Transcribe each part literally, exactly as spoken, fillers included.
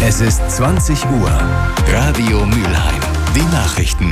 Es ist zwanzig Uhr. Radio Mülheim. Die Nachrichten.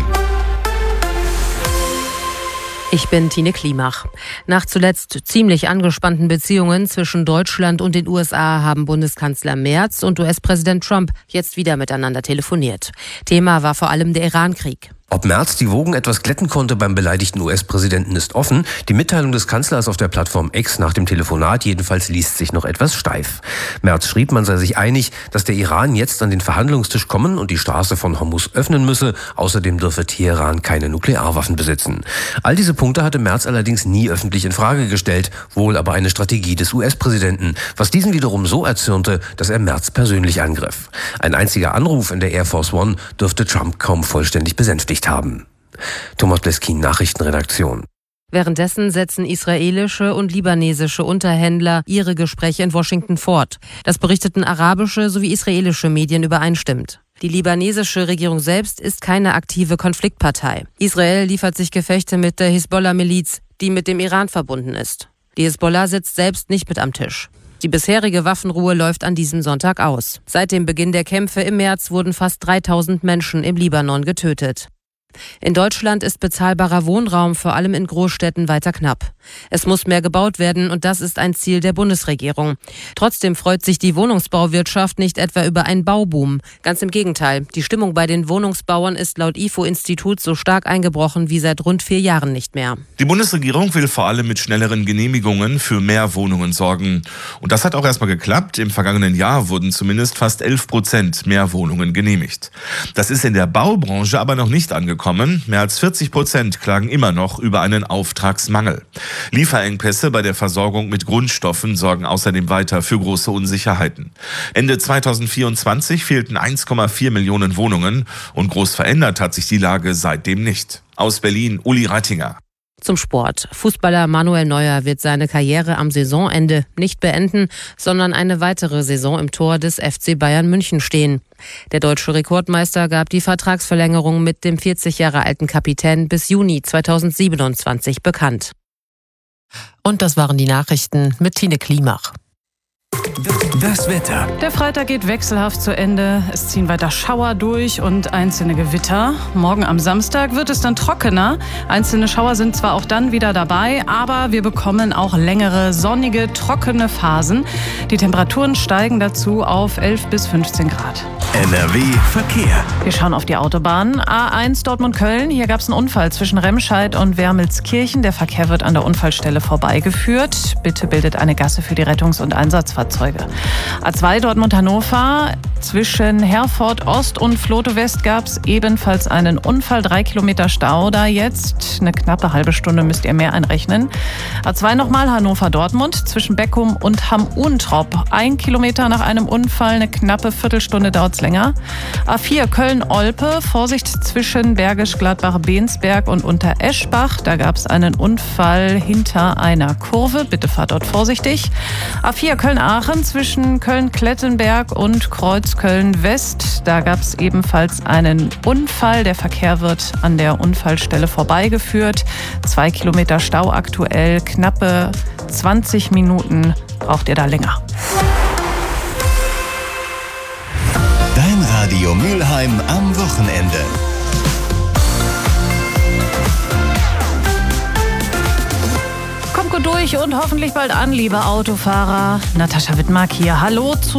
Ich bin Tine Klimach. Nach zuletzt ziemlich angespannten Beziehungen zwischen Deutschland und den U S A haben Bundeskanzler Merz und U S-Präsident Trump jetzt wieder miteinander telefoniert. Thema war vor allem der Iran-Krieg. Ob Merz die Wogen etwas glätten konnte beim beleidigten U S-Präsidenten ist offen. Die Mitteilung des Kanzlers auf der Plattform X nach dem Telefonat jedenfalls liest sich noch etwas steif. Merz schrieb, man sei sich einig, dass der Iran jetzt an den Verhandlungstisch kommen und die Straße von Hormuz öffnen müsse. Außerdem dürfe Teheran keine Nuklearwaffen besitzen. All diese Punkte hatte Merz allerdings nie öffentlich in Frage gestellt, wohl aber eine Strategie des U S-Präsidenten, was diesen wiederum so erzürnte, dass er Merz persönlich angriff. Ein einziger Anruf in der Air Force One dürfte Trump kaum vollständig besänftigt haben. Thomas Bleskin, Nachrichtenredaktion. Währenddessen setzen israelische und libanesische Unterhändler ihre Gespräche in Washington fort. Das berichteten arabische sowie israelische Medien übereinstimmend. Die libanesische Regierung selbst ist keine aktive Konfliktpartei. Israel liefert sich Gefechte mit der Hisbollah-Miliz, die mit dem Iran verbunden ist. Die Hisbollah sitzt selbst nicht mit am Tisch. Die bisherige Waffenruhe läuft an diesem Sonntag aus. Seit dem Beginn der Kämpfe im März wurden fast dreitausend Menschen im Libanon getötet. In Deutschland ist bezahlbarer Wohnraum vor allem in Großstädten weiter knapp. Es muss mehr gebaut werden und das ist ein Ziel der Bundesregierung. Trotzdem freut sich die Wohnungsbauwirtschaft nicht etwa über einen Bauboom. Ganz im Gegenteil. Die Stimmung bei den Wohnungsbauern ist laut I F O-Institut so stark eingebrochen wie seit rund vier Jahren nicht mehr. Die Bundesregierung will vor allem mit schnelleren Genehmigungen für mehr Wohnungen sorgen. Und das hat auch erstmal geklappt. Im vergangenen Jahr wurden zumindest fast elf Prozent mehr Wohnungen genehmigt. Das ist in der Baubranche aber noch nicht angekommen. Mehr als vierzig Prozent klagen immer noch über einen Auftragsmangel. Lieferengpässe bei der Versorgung mit Grundstoffen sorgen außerdem weiter für große Unsicherheiten. Ende zweitausendvierundzwanzig fehlten eins Komma vier Millionen Wohnungen und groß verändert hat sich die Lage seitdem nicht. Aus Berlin, Uli Reitinger. Zum Sport. Fußballer Manuel Neuer wird seine Karriere am Saisonende nicht beenden, sondern eine weitere Saison im Tor des F C Bayern München stehen. Der deutsche Rekordmeister gab die Vertragsverlängerung mit dem vierzig Jahre alten Kapitän bis Juni zweitausendsiebenundzwanzig bekannt. Und das waren die Nachrichten mit Tine Klimach. Das Wetter. Der Freitag geht wechselhaft zu Ende. Es ziehen weiter Schauer durch und einzelne Gewitter. Morgen am Samstag wird es dann trockener. Einzelne Schauer sind zwar auch dann wieder dabei, aber wir bekommen auch längere, sonnige, trockene Phasen. Die Temperaturen steigen dazu auf elf bis fünfzehn Grad. N R W Verkehr. Wir schauen auf die Autobahn. A eins Dortmund-Köln. Hier gab es einen Unfall zwischen Remscheid und Wermelskirchen. Der Verkehr wird an der Unfallstelle vorbeigeführt. Bitte bildet eine Gasse für die Rettungs- und Einsatzfahrzeuge. A zwei Dortmund-Hannover. Zwischen Herford Ost und Flote West gab es ebenfalls einen Unfall. Drei Kilometer Stau da jetzt. Eine knappe halbe Stunde müsst ihr mehr einrechnen. A zwei nochmal Hannover-Dortmund. Zwischen Beckum und Hamm-Untrop. Ein Kilometer nach einem Unfall. Eine knappe Viertelstunde dauert es länger. A vier Köln-Olpe. Vorsicht zwischen Bergisch Gladbach-Bensberg und Untereschbach. Da gab es einen Unfall hinter einer Kurve. Bitte fahrt dort vorsichtig. A vier Köln-Aachen. Zwischen Köln-Klettenberg und Kreuzköln-West. Da gab es ebenfalls einen Unfall. Der Verkehr wird an der Unfallstelle vorbeigeführt. Zwei Kilometer Stau aktuell. Knappe zwanzig Minuten braucht ihr da länger. Dein Radio Mülheim am Wochenende. Kommt gut durch und hoffentlich bald an, liebe Autofahrer. Natascha Wittmark hier. Hallo zu